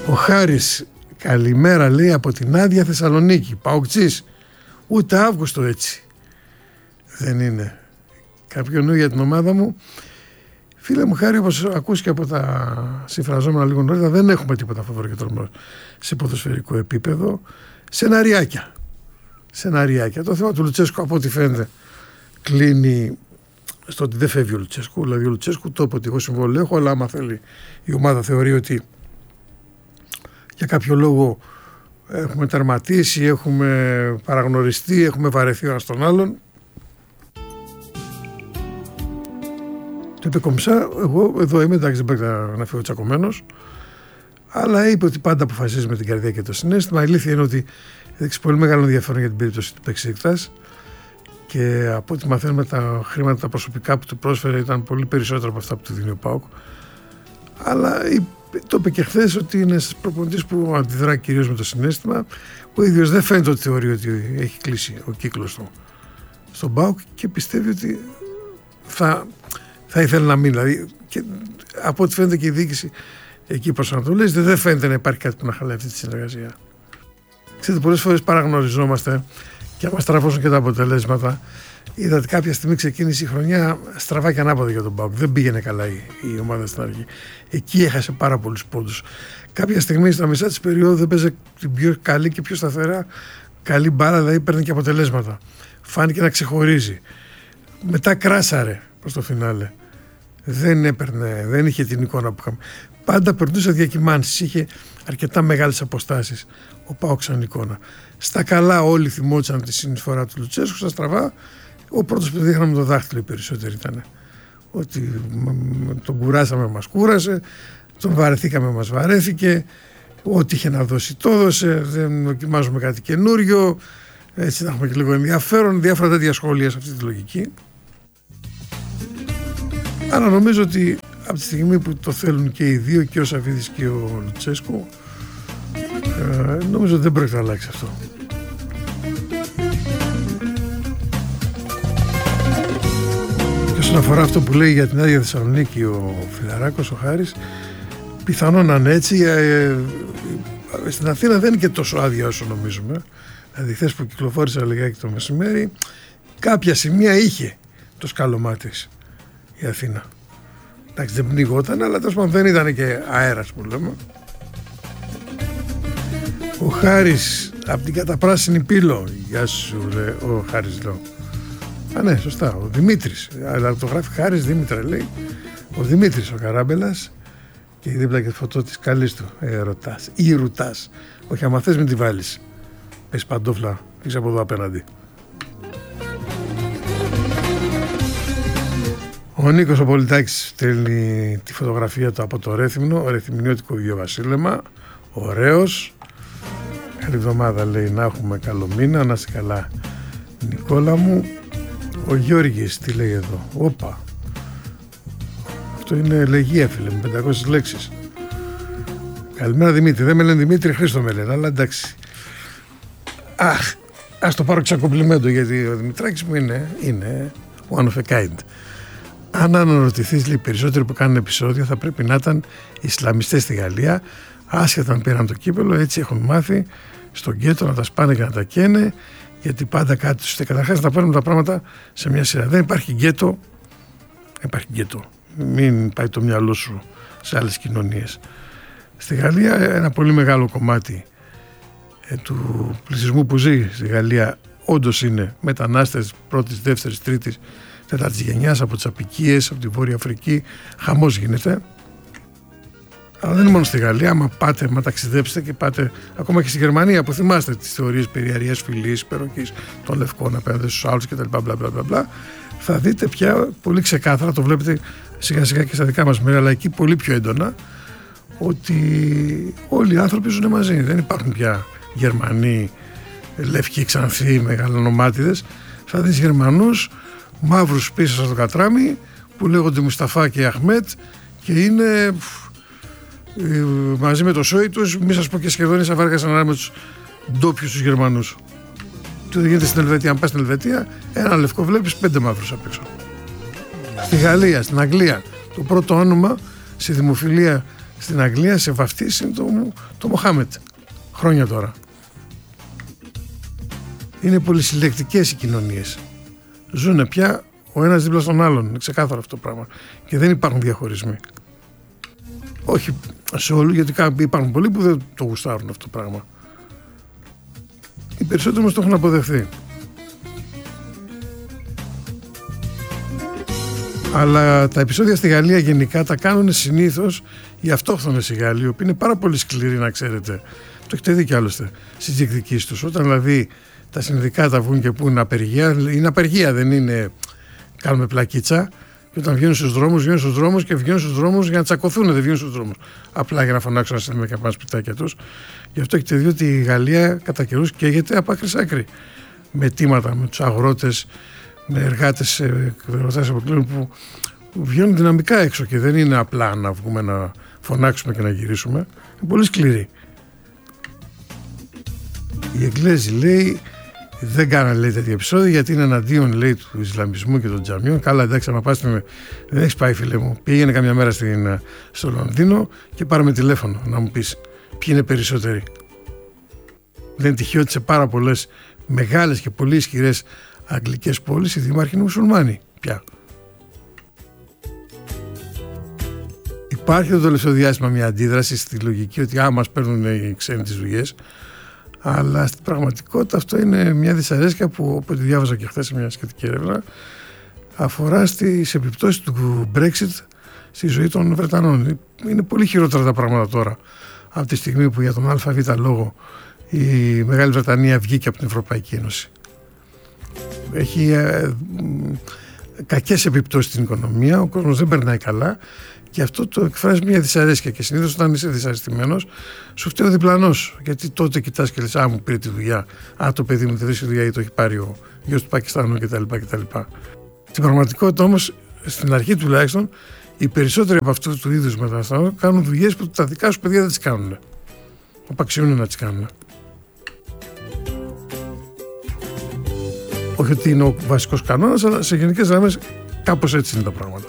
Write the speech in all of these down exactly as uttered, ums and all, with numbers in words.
Ο Χάρης, καλημέρα λέει από την Άδεια Θεσσαλονίκη. Παοκτσής. Ούτε Αύγουστο έτσι δεν είναι. Κάποιο νου για την ομάδα μου. Φίλε μου Χάρη, όπως ακούς και από τα συμφραζόμενα λίγο νωρίτερα, δεν έχουμε τίποτα φοβερό και τρομερό σε ποδοσφαιρικό επίπεδο. Σεναριάκια. Σεναριάκια. Το θέμα του Λουτσέσκου, από ό,τι φαίνεται, κλείνει στο ότι δεν φεύγει ο Λουτσέσκου. Δηλαδή, ο Λουτσέσκου το είπε ότι εγώ συμβόλαιο έχω, αλλά άμα θέλει η ομάδα θεωρεί ότι για κάποιο λόγο έχουμε τερματίσει, έχουμε παραγνωριστεί, έχουμε βαρεθεί ο ένας τον άλλον. Το είπε κομψά, εγώ εδώ είμαι, εντάξει, δεν πρέπει να φύγω τσακωμένος, αλλά είπε ότι πάντα αποφασίζει με την καρδιά και το συναίσθημα. Η αλήθεια είναι ότι έχει πολύ μεγάλο ενδιαφέρον για την περίπτωση του Μπεξίκτας και από ό,τι μαθαίνουμε, τα χρήματα τα προσωπικά που του πρόσφερε ήταν πολύ περισσότερα από αυτά που του δίνει ο ΠΑΟΚ. Αλλά το είπε και χθες ότι είναι ένας προπονητής που αντιδρά κυρίως με το συναίσθημα. Ο ίδιος δεν φαίνεται ότι θεωρεί ότι έχει κλείσει ο κύκλος του στον ΠΑΟΚ και πιστεύει ότι θα, θα ήθελε να μείνει. Δηλαδή, και από ό,τι φαίνεται και η διοίκηση εκεί προσανατολίζεται, δεν φαίνεται να υπάρχει κάτι που να χαλάει αυτή τη συνεργασία. Ξέρετε, πολλές φορές παραγνωριζόμαστε και άμα στραφώσουν και τα αποτελέσματα. Είδατε κάποια στιγμή ξεκίνησε η χρονιά στραβά και ανάποδα για τον ΠΑΟΚ. Δεν πήγαινε καλά η, η ομάδα στην αρχή. Εκεί έχασε πάρα πολλούς πόντους. Κάποια στιγμή στα μισά της περίοδου δεν παίζε την πιο καλή και πιο σταθερά καλή μπάλα, δηλαδή παίρνει και αποτελέσματα. Φάνηκε να ξεχωρίζει. Μετά κράσαρε προς το φινάλε. Δεν έπαιρνε, δεν είχε την εικόνα που είχαμε. Πάντα περνούσε διακυμάνσεις, είχε αρκετά μεγάλες αποστάσεις ο ΠΑΟΚ σαν εικόνα. Στα καλά όλοι θυμόντουσαν τη συνεισφορά του Λουτσέσκου, στα στραβά ο πρώτος που δείχναμε το δάχτυλο οι περισσότεροι ήταν. Ότι τον κουράσαμε, μας κούρασε, τον βαρεθήκαμε, μας βαρέθηκε, ό,τι είχε να δώσει το έδωσε, δεν δοκιμάζουμε κάτι καινούριο, έτσι να έχουμε και λίγο ενδιαφέρον, διάφορα τέτοια σχόλια σε αυτή τη λογική. Αλλά νομίζω ότι από τη στιγμή που το θέλουν και οι δύο, και ο Σαββίδης και ο Λουτσέσκου, ε, νομίζω ότι δεν πρόκειται να αλλάξει αυτό. Και όσον αφορά αυτό που λέει για την Άδεια Θεσσαλονίκη ο Φιλαράκος, ο Χάρης, πιθανόν να είναι έτσι. Ε, ε, στην Αθήνα δεν είναι και τόσο άδεια όσο νομίζουμε. Δηλαδή χθες που κυκλοφόρησα λιγάκι το μεσημέρι, κάποια σημεία είχε το σκάλωμά της η Αθήνα. Εντάξει, δεν πνιγόταν, αλλά τέλος πάντων δεν ήταν και αέρας που λέμε. Ο Χάρης από την καταπράσινη Πύλο. Γεια σου ρε, ο Χάρης λέω. Α ναι, σωστά, ο Δημήτρης. Αλλά το γράφει Χάρης Δήμητρα λέει. Ο Δημήτρης ο Καράμπελας. Και δίπλα και τη φωτό της καλής του. Ε, ρωτάς ή ρουτάς. Όχι, άμα θες μην τη βάλεις. Πες παντόφλα, έχεις από εδώ απέναντι. Ο Νίκος ο Πολιτάκης στέλνει τη φωτογραφία του από το Ρέθυμνο, ρεθυμνιώτικο βιοβασίλεμα, ωραίος. Καλή εβδομάδα λέει, να έχουμε καλό μήνα, να είσαι καλά Νικόλα μου. Ο Γιώργης τι λέει εδώ, όπα. Αυτό είναι λεγεία φίλε με πεντακόσιες λέξεις. Καλημέρα Δημήτρη, δεν με λένε Δημήτρη, Χρήστο με λένε, αλλά εντάξει. Αχ, ας το πάρω ξακομπλιμέντο γιατί ο Δημητράκης μου είναι, είναι one of a kind. Αν αναρωτηθείς, λέει, περισσότεροι που κάνουν επεισόδιο θα πρέπει να ήταν Ισλαμιστές στη Γαλλία, άσχετα αν πήραν το κύπελο, έτσι έχουν μάθει στον γκέτο να τα σπάνε και να τα καίνε, γιατί πάντα κάτι τους θέλει. Καταρχάς να παίρνουν τα πράγματα σε μια σειρά. Δεν υπάρχει γκέτο, δεν υπάρχει γκέτο. Μην πάει το μυαλό σου σε άλλες κοινωνίες. Στη Γαλλία ένα πολύ μεγάλο κομμάτι ε, του πληθυσμού που ζει στη Γαλλία όντως είναι μετανάστες πρώτης, δεύτερης, τρίτης, τέταρτης γενιάς, από τις απικίες, από τη Βόρεια Αφρική, χαμός γίνεται. Αλλά δεν είναι μόνο στη Γαλλία, άμα πάτε, μα ταξιδέψετε και πάτε ακόμα και στη Γερμανία, που θυμάστε τις θεωρίες περί αριές φυλής, υπεροχής των λευκών απέναντι στους άλλους κτλ. Μπλα, μπλα, μπλα, μπλα, θα δείτε πια πολύ ξεκάθαρα, το βλέπετε σιγά σιγά και στα δικά μας μέρη, αλλά εκεί πολύ πιο έντονα, ότι όλοι οι άνθρωποι ζουν μαζί. Δεν υπάρχουν πια Γερμανοί, λευκοί, ξανθοί, μεγαλονομάτιδες. Θα δεις Γερμανούς μαύρους πίσω στο κατράμι που λέγονται Μουσταφά και Αχμέτ και είναι ε, μαζί με το σόι τους, μη σας πω και σχεδόν ίσα βάρκα σαν να με τους ντόπιους τους Γερμανούς. Τι γίνεται στην Ελβετία, αν πας στην Ελβετία, ένα λευκό βλέπεις πέντε μαύρους απ' έξω. Στη Γαλλία, στην Αγγλία, το πρώτο όνομα στη δημοφιλία στην Αγγλία σε βαφτίσει είναι το, το Μοχάμετ. Χρόνια τώρα. Είναι πολυσυλλεκτικές οι κοινωνίες. Ζούνε πια ο ένας δίπλα στον άλλον. Είναι ξεκάθαρο αυτό το πράγμα. Και δεν υπάρχουν διαχωρισμοί. Όχι σε όλους, γιατί υπάρχουν πολλοί που δεν το γουστάρουν αυτό το πράγμα. Οι περισσότεροι όμως το έχουν αποδεχθεί. Αλλά τα επεισόδια στη Γαλλία γενικά τα κάνουν συνήθως οι αυτόχθονες οι Γάλλοι, οι οποίοι είναι πάρα πολύ σκληροί, να ξέρετε. Το έχετε δει κι άλλωστε στις διεκδικήσεις τους. Όταν δηλαδή τα συνδικάτα βγουν και πούν απεργία, είναι απεργία, δεν είναι κάνουμε πλακίτσα. Και όταν βγαίνουν στους δρόμους, βγαίνουν στους δρόμους και βγαίνουν στους δρόμους για να τσακωθούν, δεν βγαίνουν στους δρόμους. Απλά για να φωνάξουν να στείλουν και πάνε σπιτάκια τους. Γι' αυτό έχετε δει ότι η Γαλλία κατά καιρούς καίγεται από άκρη σ' άκρη. Με αιτήματα, με τους αγρότες, με εργάτες, εργοδότες αποκλίνουν που βγαίνουν δυναμικά έξω και δεν είναι απλά να βγούμε να φωνάξουμε και να γυρίσουμε. Είναι πολύ σκληροί. Οι Εγγλέζοι, λέει, δεν κάνανε, λέει, τέτοια επεισόδια γιατί είναι εναντίον, λέει, του Ισλαμισμού και των τζαμιών. Καλά, εντάξει, άμα πας, δεν έχεις πάει, φίλε μου. Πήγαινε καμιά μέρα στην, στο Λονδίνο και πάρε με τηλέφωνο να μου πεις ποιοι είναι περισσότεροι. Δεν είναι τυχαίο ότι σε πάρα πολλές μεγάλες και πολύ ισχυρές αγγλικές πόλεις οι δήμαρχοι είναι μουσουλμάνοι πια. Υπάρχει το τελευταίο διάστημα μια αντίδραση στη λογική ότι άμα μας παίρνουν οι ξένοι τις δουλειές, αλλά στην πραγματικότητα αυτό είναι μια δυσαρέσκεια που, όπως τη διάβαζα και χθες σε μια σχετική έρευνα, αφορά στις επιπτώσεις του Brexit στη ζωή των Βρετανών. Είναι πολύ χειρότερα τα πράγματα τώρα από τη στιγμή που για τον ΑΒ λόγο η Μεγάλη Βρετανία βγήκε από την Ευρωπαϊκή Ένωση. Έχει ε, κακές επιπτώσεις στην οικονομία, ο κόσμος δεν περνάει καλά και αυτό το εκφράζει μια δυσαρέσκεια και συνήθως όταν είσαι δυσαρεστημένος σου φταίει ο διπλανός, γιατί τότε κοιτάς και λες α, μου πήρε τη δουλειά, α, το παιδί μου δεν βρίσκει δουλειά ή το έχει πάρει ο γιος του Πακιστάνου κτλ. κτλ. Στην πραγματικότητα όμως, στην αρχή τουλάχιστον, οι περισσότεροι από αυτού του είδους μεταναστές κάνουν δουλειές που τα δικά σου παιδιά δεν τις κάνουν. Απαξιούν να τις κάνουν. Όχι ότι είναι ο βασικός κανόνας, αλλά σε γενικές γραμμές κάπως έτσι είναι τα πράγματα.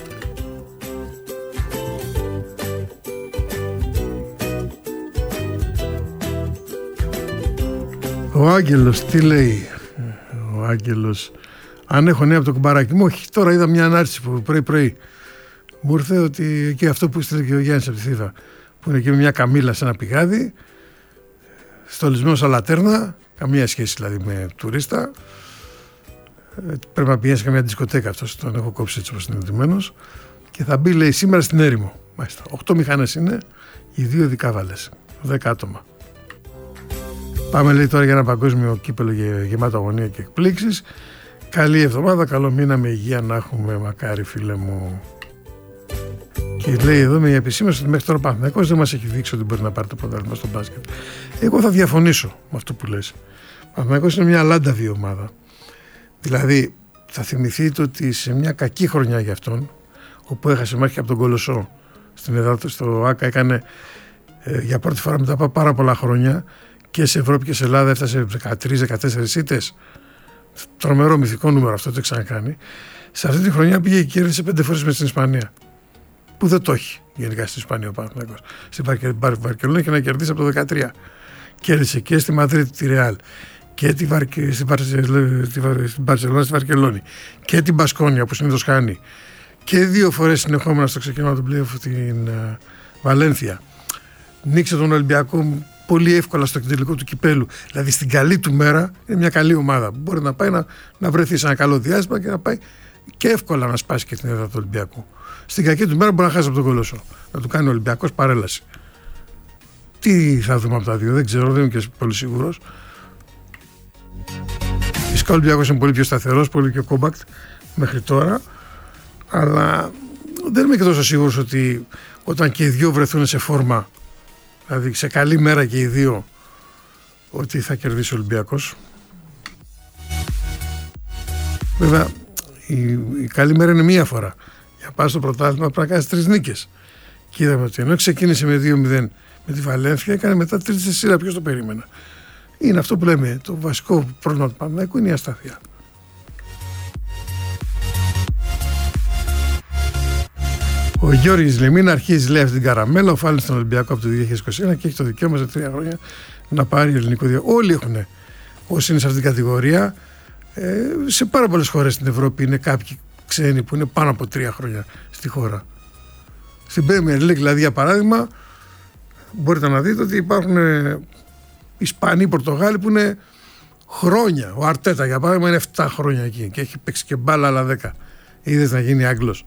Ο Άγγελος τι λέει? Ο Άγγελος, αν έχω νέα από το κουμπαράκι μου, όχι, τώρα είδα μια ανάρτηση που πρωί πρωί μου ήρθε ότι εκεί αυτό που στείλε και ο Γιάννης από τη Θήβα, που είναι εκεί με μια καμήλα σε ένα πηγάδι, στολισμένο σαν λατέρνα, καμία σχέση δηλαδή με τουρίστα. Πρέπει να πηγαίνει σε καμία δισκοτέκα, αυτός τον έχω κόψει έτσι όπως είναι εντυμένος, και θα μπει, λέει, σήμερα στην έρημο. Μάλιστα. Οκτώ μηχανές είναι, οι δύο δικάβαλες, δέκα άτομα. Πάμε, λέει, τώρα για ένα παγκόσμιο κύπελο γεμάτο αγωνία και εκπλήξεις. Καλή εβδομάδα, καλό μήνα, με υγεία να έχουμε, μακάρι, φίλε μου. Και λέει εδώ με η επισήμανση ότι μέχρι τώρα ο Παναθηναϊκός δεν μας έχει δείξει ότι μπορεί να πάρει το πρωτάθλημα στο μπάσκετ. Εγώ θα διαφωνήσω με αυτό που λες. Ο Παναθηναϊκός είναι μια λάνταβη ομάδα. Δηλαδή, θα θυμηθείτε ότι σε μια κακή χρονιά για αυτόν, όπου έχασε μάχη από τον Κολοσσό στην Ελλάδα, στο ΆΚΑ, έκανε ε, για πρώτη φορά μετά από πάρα πολλά χρόνια και σε Ευρώπη και σε Ελλάδα έφτασε δεκατρείς δεκατέσσερις ήττες. Τρομερό μυθικό νούμερο, αυτό το ξανακάνει. Σε αυτή τη χρονιά πήγε και κέρδισε πέντε φορές μες στην Ισπανία. Που δεν το έχει γενικά στην Ισπανία ο Παναθηναϊκός. Στην Βαρκελόνη είχε να κερδίσει από το δεκατρία. Κέρδισε και στη Μαδρίτη τη Ρεάλ και τη Βαρκε... στην Μπαρσελόνα στη Βαρκελόνη και την Μπασκόνια που συνήθως χάνει. Και δύο φορές συνεχόμενα στο ξεκίνημα του play-off την uh, Βαλένθια. Νίξε τον Ολυμπιακό πολύ εύκολα στο τελικό του κυπέλου. Δηλαδή στην καλή του μέρα είναι μια καλή ομάδα. Μπορεί να πάει να, να βρεθεί σε ένα καλό διάστημα και να πάει και εύκολα να σπάσει και την έδρα του Ολυμπιακού. Στην κακή του μέρα μπορεί να χάσει από τον Κολοσσό. Να του κάνει ο Ολυμπιακός παρέλαση. Τι θα δούμε από τα δύο, δεν ξέρω, δεν είμαι και πολύ σίγουρος. Φυσικά ο Ολυμπιακός είναι πολύ πιο σταθερός, πολύ πιο compact μέχρι τώρα. Αλλά δεν είμαι και τόσο σίγουρος ότι όταν και οι δύο βρεθούν σε φόρμα, δηλαδή σε καλή μέρα και οι δύο, ότι θα κερδίσει ο Ολυμπιακός. Βέβαια, η, η καλή μέρα είναι μία φορά. Για να πας στο πρωτάθλημα πρέπει να κάνεις τρεις νίκες. Και είδαμε ότι ενώ ξεκίνησε με δύο μηδέν με τη Βαλένθια, έκανε μετά τρίτη στη σειρά. Ποιος το περίμενα? Είναι αυτό που λέμε, το βασικό πρόβλημα του Παναθηναϊκού είναι η αστάθεια. Ο Γιώργης Λεμίνα αρχίζει, λέει, αυτή την καραμέλα. Ο Φάλης στον Ολυμπιακό από το δύο χιλιάδες είκοσι ένα και έχει το δικαίωμα σε τρία χρόνια να πάρει ελληνικό διαβατήριο. Όλοι έχουν, όσοι είναι σε αυτή την κατηγορία. Ε, σε πάρα πολλές χώρες στην Ευρώπη είναι κάποιοι ξένοι που είναι πάνω από τρία χρόνια στη χώρα. Στην Premier League, δηλαδή, για παράδειγμα, μπορείτε να δείτε ότι υπάρχουν ε, Ισπανοί, Πορτογάλοι που είναι χρόνια. Ο Αρτέτα, για παράδειγμα, είναι επτά χρόνια εκεί και έχει παίξει και μπάλα άλλα δέκα. Είδες να γίνει Άγγλος.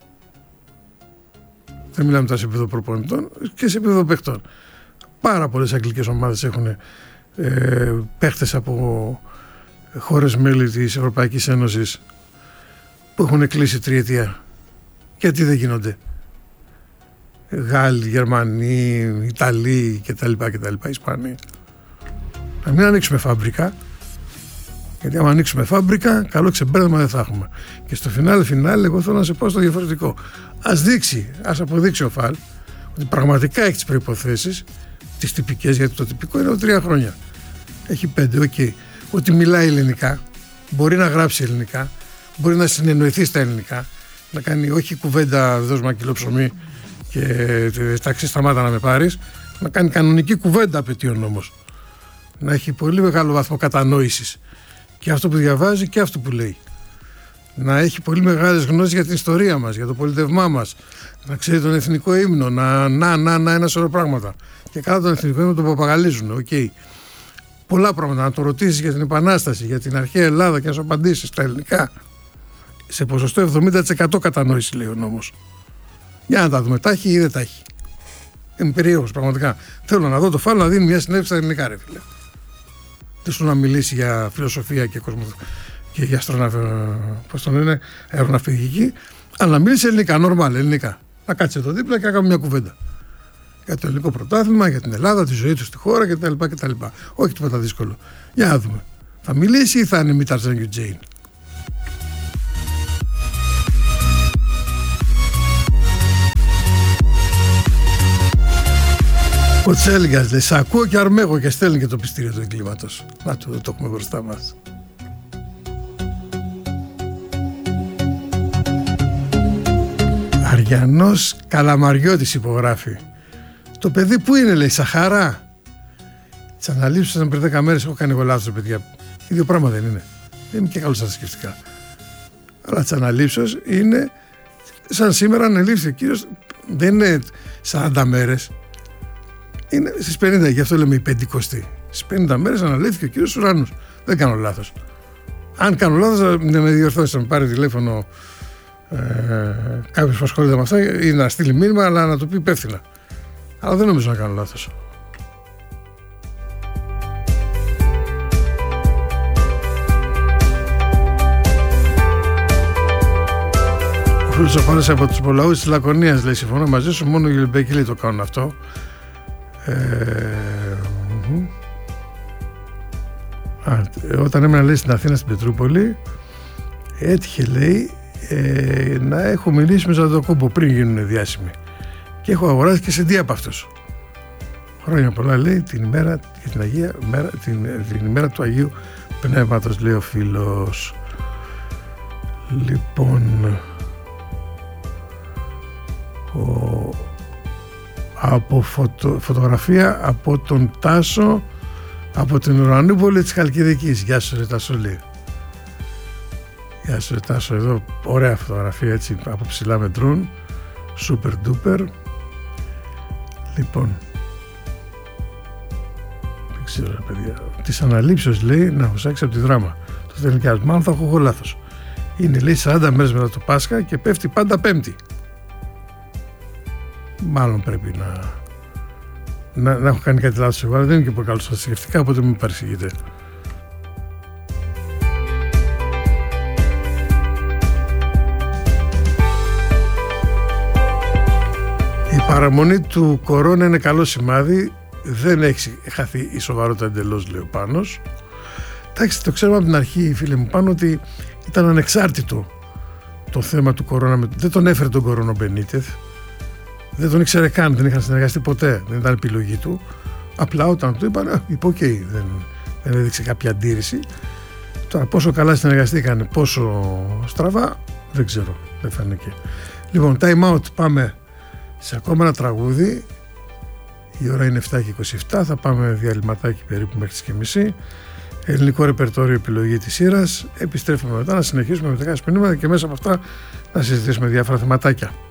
Δεν μιλάμε τώρα σε επίπεδο προπονητών και σε επίπεδο παιχτών. Πάρα πολλές αγγλικές ομάδες έχουν ε, παίχτες από χώρες μέλη της Ευρωπαϊκής Ένωσης που έχουν κλείσει τριετία. Γιατί δεν γίνονται? Γάλλοι, Γερμανοί, Ιταλοί κτλ. κτλ Ισπανοί. Να μην ανοίξουμε φάμπρικα, γιατί άμα ανοίξουμε φάμπρικα, καλό ξεμπέρδεμα δεν θα έχουμε. Και στο φινάλε φινάλε, εγώ θέλω να σε πω στο διαφορετικό. Ας δείξει, ας αποδείξει ο Φαλ ότι πραγματικά έχει τις προϋποθέσεις, τις τυπικές, γιατί το τυπικό είναι τρία χρόνια. Έχει πέντε, οκ. Okay. Ότι μιλάει ελληνικά, μπορεί να γράψει ελληνικά, μπορεί να συνεννοηθεί στα ελληνικά, να κάνει όχι κουβέντα, δώσ' μα κιλό ψωμί και ταξί σταμάτα να με πάρεις, να κάνει κανονική κουβέντα απαιτείων όμως. Να έχει πολύ μεγάλο βαθμό κατανόησης και αυτό που διαβάζει και αυτό που λέει. Να έχει πολύ μεγάλες γνώσεις για την ιστορία μας, για το πολιτευμά μας, να ξέρει τον εθνικό ύμνο, να, να, να, να ένα σωρό πράγματα. Και κατά τον εθνικό ύμνο τον παπαγαλίζουν, οκ. Okay. Πολλά πράγματα, να το ρωτήσεις για την Επανάσταση, για την αρχαία Ελλάδα και να σου απαντήσεις στα ελληνικά. Σε ποσοστό εβδομήντα τοις εκατό κατανόηση, λέει ο νόμος. Για να τα δούμε, τα έχει ή δεν τα έχει. Είμαι περίεργος, πραγματικά. Θέλω να δω το Φάλ να δίνει μια συνέντευξη στα ελληνικά, ρε φίλε. Δεν σου να μιλήσει για φιλοσοφία και, κοσμο... και για αστροναυ... πώς το λένε, αεροναυπηγική, αλλά να μιλήσει ελληνικά, νορμάλ, ελληνικά. Να κάτσει εδώ δίπλα και να κάνουμε μια κουβέντα. Για το ελληνικό πρωτάθλημα, για την Ελλάδα, τη ζωή του στη χώρα κτλ. κτλ. Όχι τίποτα δύσκολο. Για να δούμε. Θα μιλήσει ή θα είναι μη Ταρζάν και Τζέιν? Ο Τσέλιγκας λέει: σ' ακούω και αρμέγω, και στέλνει και το πιστήριο του εγκλήματος. Να το, το έχουμε μπροστά μας. Αριανός Καλαμαριώτης υπογράφει. Το παιδί που είναι, λέει, Σαχαρά. Τις αναλήψεις ήταν πριν δέκα μέρες. Έχω κάνει εγώ λάθος, παιδιά. Ίδιο πράγμα δεν είναι. Δεν είμαι και καλός στα θρησκευτικά. Αλλά τις αναλήψεις είναι σαν σήμερα αναλήφθη ο κύριος. Δεν είναι σαράντα μέρες. Είναι στις πενήντα, γι' αυτό λέμε η πεντηκοστή. Στις πενήντα μέρες αναλήφθηκε ο κύριος Ουράνους. Δεν κάνω λάθος. Αν κάνω λάθος, να με διορθώσει, να με πάρει τηλέφωνο ε, κάποιος που ασχολείται με αυτά ή να στείλει μήνυμα, αλλά να το πει υπεύθυνα. Αλλά δεν νομίζω να κάνω λάθος. Ο φίλος ο Πάνος από τους Πολαούς της Λακωνίας λέει: συμφωνώ μαζί σου, μόνο οι Λιμπέκοι, λέει, το κάνουν αυτό. Ε, α, όταν έμενα, λέει, στην Αθήνα, στην Πετρούπολη, έτυχε, λέει, ε, να έχω μιλήσει με Ζαντοκούμπο πριν γίνουν διάσημοι και έχω αγοράσει και σεντί από αυτούς. Χρόνια πολλά, λέει, την ημέρα, για την, Αγία, μέρα, την, την ημέρα του Αγίου Πνεύματος, λέει ο φίλος. Λοιπόν, ο, από φωτο, φωτογραφία από τον Τάσο από την Ουρανούπολη της Χαλκιδικής. Γεια σου, ρε Τάσο, λέει. Γεια σου, ρε Τάσο, εδώ ωραία φωτογραφία, έτσι, από ψηλά με ντρόν, super duper. Λοιπόν, δεν ξέρω, ρε παιδιά, τις αναλήψεις, λέει, να έχω σάξει από τη Δράμα. Το τελικά, μάλλον θα έχω εγώ λάθος. Είναι, λέει, σαράντα μέρες μετά το Πάσχα και πέφτει πάντα Πέμπτη. Μάλλον πρέπει να, να, να έχω κάνει κάτι λάθος εγώ, αλλά δεν είναι και πολύ καλό στα θρησκευτικά, οπότε μην παρεξηγείτε. Η παραμονή του κορώνα είναι καλό σημάδι, δεν έχει χαθεί η σοβαρότητα εντελώς, λέει ο Πάνος. Εντάξει, το ξέρουμε από την αρχή, φίλε μου, Πάνο, ότι ήταν ανεξάρτητο το θέμα του κορώνα, δεν τον έφερε τον κορώνα ο Μπενίτεθ. Δεν τον ήξερε καν, δεν είχαν συνεργαστεί ποτέ, δεν ήταν επιλογή του. Απλά όταν του είπαν, είπε οκ, okay, δεν, δεν έδειξε κάποια αντίρρηση. Τώρα πόσο καλά συνεργαστήκαν, πόσο στραβά, δεν ξέρω, δεν φάνηκε. Λοιπόν, time out, πάμε σε ακόμα ένα τραγούδι. Η ώρα είναι εφτά και είκοσι επτά, θα πάμε διαλυματάκι περίπου μέχρι τις και μισή. Ελληνικό ρεπερτόριο, επιλογή της σειράς. Επιστρέφουμε μετά να συνεχίσουμε με δεκάδες μηνύματα και μέσα από αυτά να συζητήσουμε διάφορα θεματάκια.